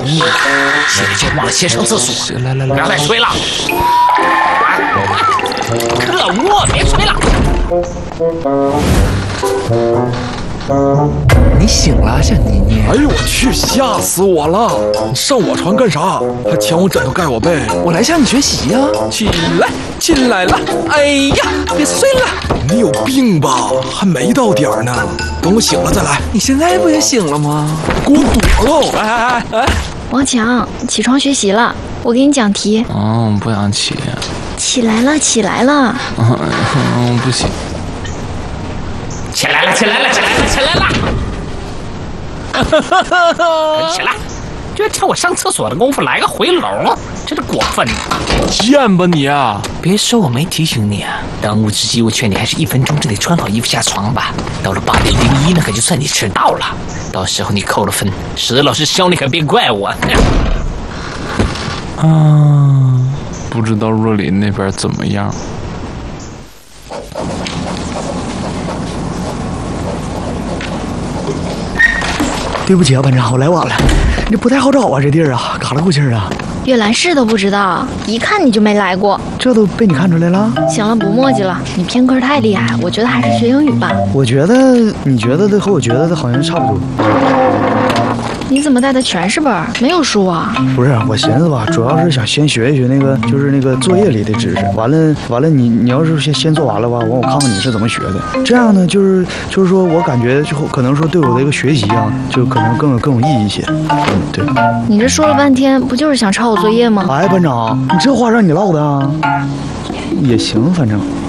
现在就忘了先上厕所， 来， 不要再吹了！可恶，别吹了！ 你醒了，小妮妮。 哎呦我去，吓死我了！你上我床干啥？还抢我枕头盖我被？ 我来向你学习呀。 起来，进来了！ 哎呀，别睡了！ 你有病吧？还没到点儿呢，等我醒了再来。 你现在不也醒了吗？ 给我躲喽！ 哎！ 王强，起床学习了，我给你讲题。 不想起。 起来了，起来了。 不行。 起来了！起来！居然趁我上厕所的功夫来个回笼，真是过分！ 贱吧你啊！别说我没提醒你啊！当务之急，我劝你还是1分钟之内穿好衣服下床吧。到了8点01呢，可就算你迟到了。到时候你扣了分，石老师教你可别怪我。不知道若琳那边怎么样？ 对不起啊，班长，我来晚了。这不太好找啊，这地儿啊，嘎啦咕气儿啊。 阅览室都不知道，一看你就没来过。 这都被你看出来了？ 行了，不墨迹了。你偏科太厉害，我觉得还是学英语吧。 我觉得你觉得的和我觉得的好像差不多。 你怎么带的全是本儿，没有书啊？ 不是，我寻思吧，主要是想先学一学那个，就是那个作业里的知识。完了，你要是先做完了吧，完我看看你是怎么学的。这样呢，就是说我感觉就可能说对我的一个学习啊，就可能更有意义一些。对。 你这说了半天，不就是想抄我作业吗？ 哎，班长，你这话让你唠的啊？也行，反正。